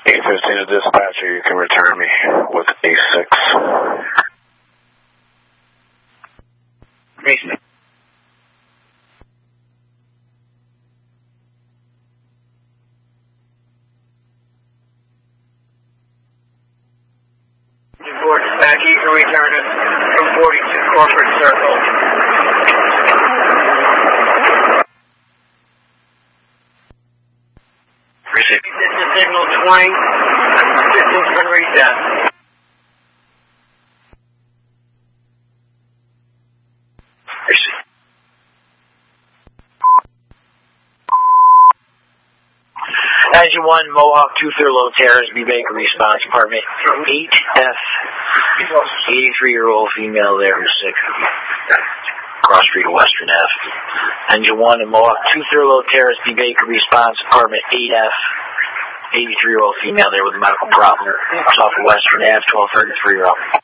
815 to dispatcher, you can return me with A6. Mason. Board dispatch, you can return it from 42 Corporate Circle. Receive. This is signal 20. Distance been reset. Receive. Engine 1, Mohawk 2 Thurlow Terrace, B Baker response, apartment 8F. 83-year-old female there who's sick. Cross Street of Western F. Engine 1 and Mohawk 2 Thurlow Terrace, B Baker response, apartment 8F. 83-year-old female there with a medical problem. Off of Western Ave, 1233 you're up.